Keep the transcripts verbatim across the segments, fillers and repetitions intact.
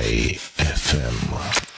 Sky F M.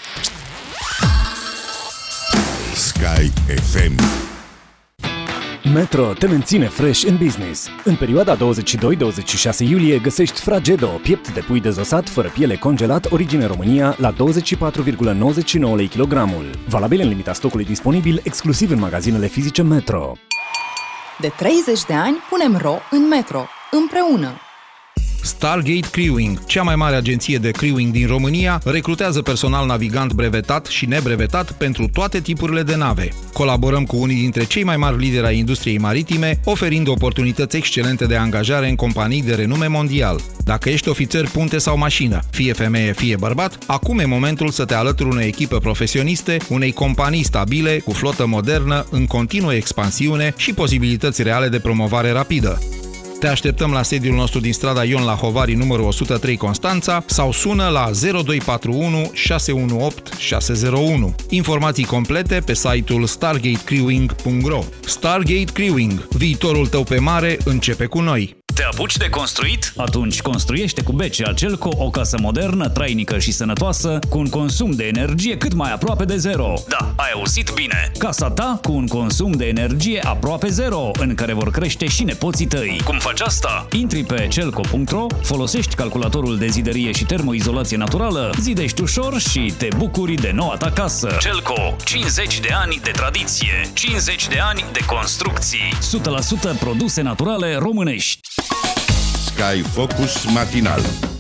Sky F M. Metro te menține fresh în business. În perioada douăzeci și doi - douăzeci și șase iulie găsești Fragedo, piept de pui dezosat fără piele congelat, origine România, la douăzeci și patru virgulă nouăzeci și nouă lei kilogramul. Valabil în limita stocului disponibil, exclusiv în magazinele fizice Metro. De treizeci de ani punem ro în Metro, împreună. Stargate Crewing, cea mai mare agenție de crewing din România, recrutează personal navigant brevetat și nebrevetat pentru toate tipurile de nave. Colaborăm cu unii dintre cei mai mari lideri ai industriei maritime, oferind oportunități excelente de angajare în companii de renume mondial. Dacă ești ofițer punte sau mașină, fie femeie, fie bărbat, acum e momentul să te alături unei echipe profesioniste, unei companii stabile, cu flotă modernă, în continuă expansiune și posibilități reale de promovare rapidă. Te așteptăm la sediul nostru din strada Ion Lahovari, numărul o sută trei Constanța, sau sună la zero doi patru unu șase unu opt șase zero unu. Informații complete pe site-ul stargate crewing punct ro. Stargate Crewing. Viitorul tău pe mare începe cu noi. Te apuci de construit? Atunci construiește cu B C A Celco o casă modernă, trainică și sănătoasă, cu un consum de energie cât mai aproape de zero. Da, ai auzit bine! Casa ta cu un consum de energie aproape zero, în care vor crește și nepoții tăi. Cum faci asta? Intri pe celco punct ro, folosești calculatorul de zidărie și termoizolație naturală, zidești ușor și te bucuri de noua ta casă. Celco, cincizeci de ani de tradiție, cincizeci de ani de construcții, o sută la sută produse naturale românești. Sky Focus matinal.